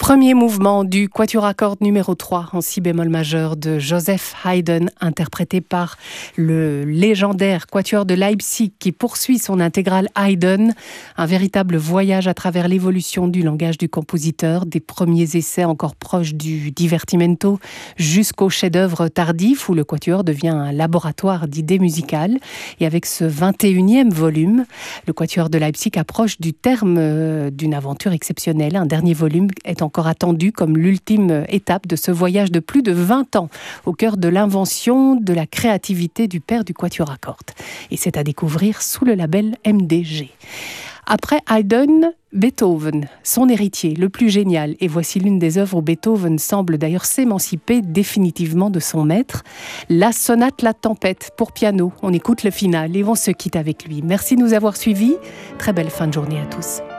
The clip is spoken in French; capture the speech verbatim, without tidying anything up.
Premier mouvement du quatuor à cordes numéro trois en si bémol majeur de Joseph Haydn, interprété par le légendaire quatuor de Leipzig qui poursuit son intégrale Haydn, un véritable voyage à travers l'évolution du langage du compositeur, des premiers essais encore proches du divertimento jusqu'au chef-d'œuvre tardif où le quatuor devient un laboratoire d'idées musicales. Et avec ce vingt et unième volume, le quatuor de Leipzig approche du terme d'une aventure exceptionnelle. Un dernier volume est encore attendu comme l'ultime étape de ce voyage de plus de vingt ans au cœur de l'invention, de la créativité du père du quatuor à cordes. Et c'est à découvrir sous le label M D G. Après Haydn, Beethoven, son héritier, le plus génial. Et voici l'une des œuvres où Beethoven semble d'ailleurs s'émanciper définitivement de son maître. La sonate La Tempête pour piano. On écoute le final et on se quitte avec lui. Merci de nous avoir suivis. Très belle fin de journée à tous.